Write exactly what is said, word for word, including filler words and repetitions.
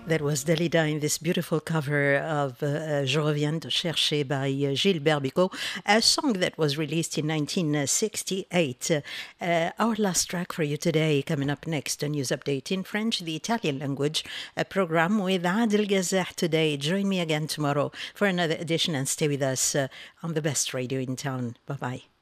That was Dalida in this beautiful cover of uh, Je reviens te chercher by uh, Gilbert Bécaud, a song that was released in nineteen sixty-eight. Uh, our last track for you today, coming up next, a news update in French, the Italian language, a program with Adel Gazeh today. Join me again tomorrow for another edition and stay with us uh, on the best radio in town. Bye-bye.